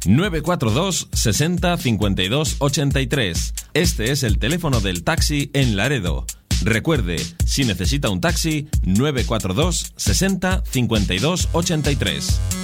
942 60 52 83. Este es el teléfono del taxi en Laredo. Recuerde, si necesita un taxi, 942 60 52 83.